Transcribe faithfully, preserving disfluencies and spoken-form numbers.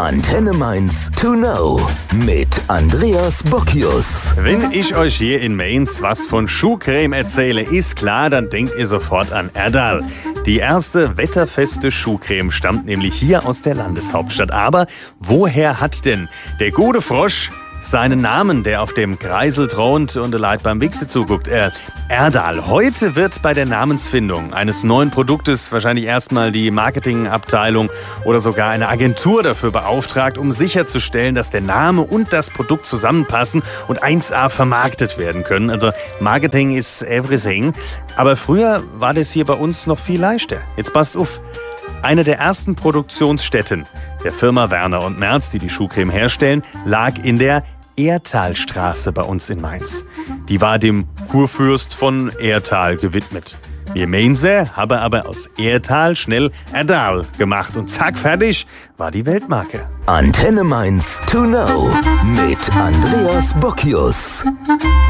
Antenne Mainz to know mit Andreas Bockius. Wenn ich euch hier in Mainz was von Schuhcreme erzähle, ist klar, dann denkt ihr sofort an Erdal. Die erste wetterfeste Schuhcreme stammt nämlich hier aus der Landeshauptstadt. Aber woher hat denn der gute Frosch seinen Namen, der auf dem Kreisel thront und Leid beim Wichse zuguckt? Äh, Erdal. Heute wird bei der Namensfindung eines neuen Produktes wahrscheinlich erstmal die Marketingabteilung oder sogar eine Agentur dafür beauftragt, um sicherzustellen, dass der Name und das Produkt zusammenpassen und eins A vermarktet werden können. Also Marketing ist everything. Aber früher war das hier bei uns noch viel leichter. Jetzt passt auf. Eine der ersten Produktionsstätten der Firma Werner und Merz, die die Schuhcreme herstellen, lag in der Ertalstraße bei uns in Mainz. Die war dem Kurfürst von Ertal gewidmet. Wir Mainzer haben aber aus Ertal schnell Erdal gemacht und zack, fertig war die Weltmarke. Antenne Mainz to know mit Andreas Bockius.